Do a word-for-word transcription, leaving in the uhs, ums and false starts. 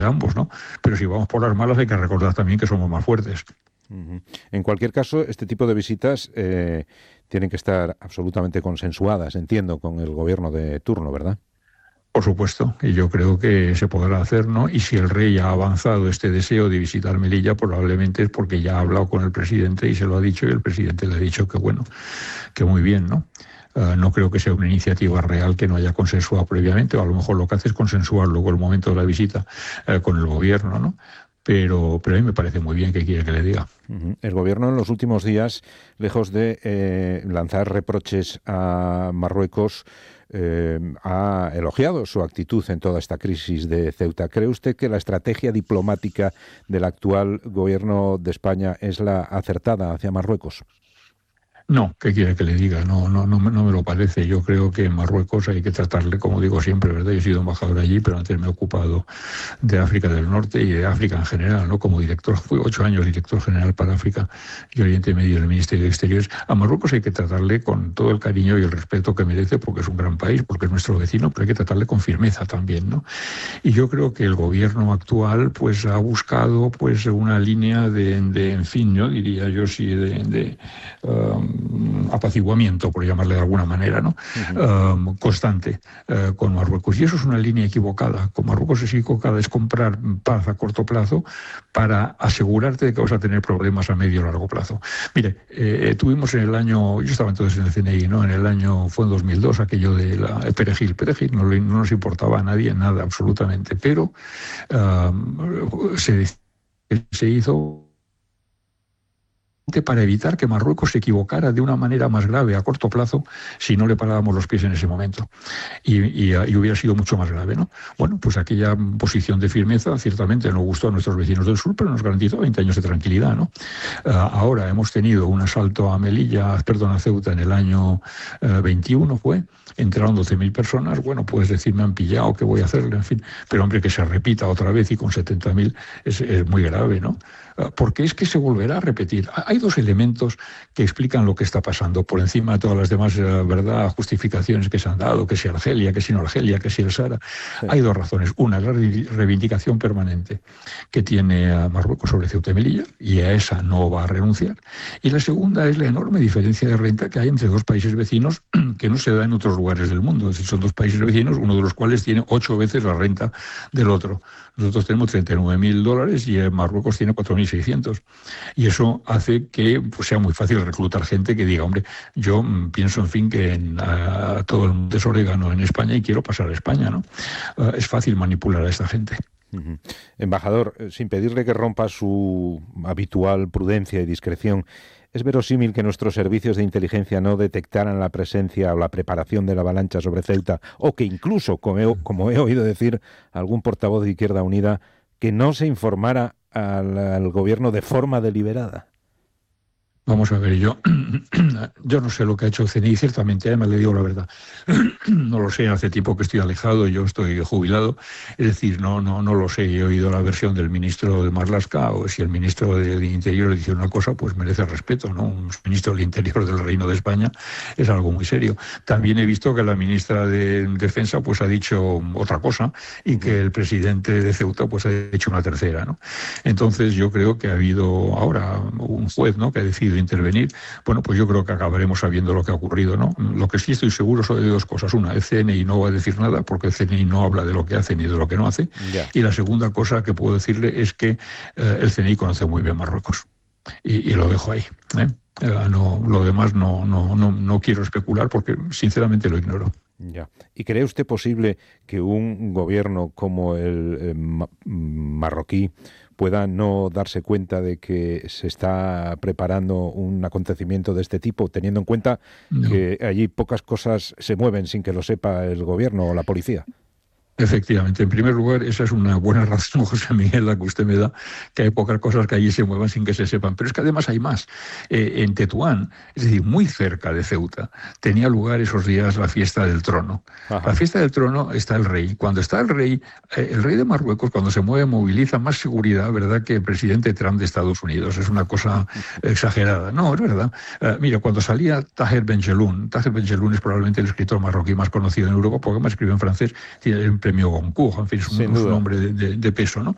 ambos, ¿no? Pero si vamos por las malas hay que recordar también que somos más fuertes. Uh-huh. En cualquier caso, este tipo de visitas eh, tienen que estar absolutamente consensuadas, entiendo, con el gobierno de turno, ¿verdad? Por supuesto, y yo creo que se podrá hacer, ¿no? Y si el rey ha avanzado este deseo de visitar Melilla, probablemente es porque ya ha hablado con el presidente y se lo ha dicho, y el presidente le ha dicho que bueno, que muy bien, ¿no? Uh, no creo que sea una iniciativa real que no haya consensuado previamente, o a lo mejor lo que hace es consensuar luego el momento de la visita uh, con el gobierno, ¿no? Pero, pero a mí me parece muy bien que quiere que le diga. Uh-huh. El gobierno en los últimos días, lejos de eh, lanzar reproches a Marruecos, eh, ha elogiado su actitud en toda esta crisis de Ceuta. ¿Cree usted que la estrategia diplomática del actual gobierno de España es la acertada hacia Marruecos? No, ¿qué quiere que le diga? No, no, no, no me lo parece. Yo creo que en Marruecos hay que tratarle, como digo siempre, ¿verdad? Yo he sido embajador allí, pero antes me he ocupado de África del Norte y de África en general, ¿no? Como director, fui ocho años director general para África y Oriente Medio del Ministerio de Exteriores. A Marruecos hay que tratarle con todo el cariño y el respeto que merece, porque es un gran país, porque es nuestro vecino, pero hay que tratarle con firmeza también, ¿no? Y yo creo que el gobierno actual, pues, ha buscado, pues, una línea de, de en fin, yo diría yo sí, de, de um, apaciguamiento, por llamarle de alguna manera, ¿no? Uh-huh. uh, constante uh, con Marruecos. Y eso es una línea equivocada. Con Marruecos es equivocada, es comprar paz a corto plazo para asegurarte de que vas a tener problemas a medio o largo plazo. Mire, eh, tuvimos en el año, yo estaba entonces en el C N I, ¿no? En el año, fue en dos mil dos, aquello de la el Perejil. Perejil no, no nos importaba a nadie nada, absolutamente, pero uh, se, se hizo para evitar que Marruecos se equivocara de una manera más grave a corto plazo si no le parábamos los pies en ese momento. Y, y, y hubiera sido mucho más grave, ¿no? Bueno, pues aquella posición de firmeza ciertamente no gustó a nuestros vecinos del sur, pero nos garantizó veinte años de tranquilidad, ¿no? Uh, ahora hemos tenido un asalto a Melilla, perdón, a Ceuta en el año uh, veintiuno fue, entraron doce mil personas, bueno, puedes decir, me han pillado, ¿qué voy a hacerle? En fin, pero hombre, que se repita otra vez y con setenta mil es, es muy grave, ¿no? Porque es que se volverá a repetir. Hay dos elementos que explican lo que está pasando, por encima de todas las demás, ¿verdad?, justificaciones que se han dado, que si Argelia, que si no Argelia, que si el Sahara. Sí. Hay dos razones. Una, la reivindicación permanente que tiene Marruecos sobre Ceuta y Melilla, y a esa no va a renunciar. Y la segunda es la enorme diferencia de renta que hay entre dos países vecinos que no se da en otros lugares del mundo. Es decir, son dos países vecinos, uno de los cuales tiene ocho veces la renta del otro. Nosotros tenemos treinta y nueve mil dólares y Marruecos tiene cuatro mil seiscientos. Y eso hace que pues, sea muy fácil reclutar gente que diga, hombre, yo mmm, pienso, en fin, que en, uh, todo el mundo es orégano en España y quiero pasar a España, ¿no? Uh, es fácil manipular a esta gente. Uh-huh. Embajador, sin pedirle que rompa su habitual prudencia y discreción, ¿es verosímil que nuestros servicios de inteligencia no detectaran la presencia o la preparación de la avalancha sobre Ceuta, o que incluso, como he, como he oído decir algún portavoz de Izquierda Unida, que no se informara al, al gobierno de forma deliberada? Vamos a ver, yo, yo no sé lo que ha hecho el C N I, ciertamente, además le digo la verdad. No lo sé, hace tiempo que estoy alejado, yo estoy jubilado, es decir, no, no, no lo sé. He oído la versión del ministro de Marlaska, o si el ministro del Interior dice una cosa, pues merece respeto, ¿no? Un ministro del Interior del Reino de España es algo muy serio. También he visto que la ministra de Defensa pues ha dicho otra cosa y que el presidente de Ceuta pues ha dicho una tercera, ¿no? Entonces yo creo que ha habido ahora un juez, ¿no?, que ha decidido intervenir. Bueno, pues yo creo que acabaremos sabiendo lo que ha ocurrido, ¿no? Lo que sí estoy seguro son de dos cosas. Una, el C N I no va a decir nada porque el C N I no habla de lo que hace ni de lo que no hace. Yeah. Y la segunda cosa que puedo decirle es que eh, el C N I conoce muy bien Marruecos. Y, y lo dejo ahí, ¿eh? Eh, no, lo demás no, no, no, no quiero especular porque sinceramente lo ignoro. Ya. ¿Y cree usted posible que un gobierno como el eh, ma- marroquí pueda no darse cuenta de que se está preparando un acontecimiento de este tipo, teniendo en cuenta no. que allí pocas cosas se mueven sin que lo sepa el gobierno o la policía? Efectivamente, en primer lugar, esa es una buena razón, José Miguel, la que usted me da, que hay pocas cosas que allí se muevan sin que se sepan. Pero es que además hay más. Eh, en Tetuán, es decir, muy cerca de Ceuta, tenía lugar esos días la fiesta del trono. Ajá. La fiesta del trono está el rey. Cuando está el rey, eh, el rey de Marruecos, cuando se mueve, moviliza más seguridad, ¿verdad?, que el presidente Trump de Estados Unidos. Es una cosa exagerada. No, es verdad. Eh, mira, cuando salía Taher Ben-Jelloun, Taher Ben-Jelloun es probablemente el escritor marroquí más conocido en Europa, porque además escribe en francés, tiene el premio Goncourt, en fin, es un, un nombre de, de, de peso, ¿no?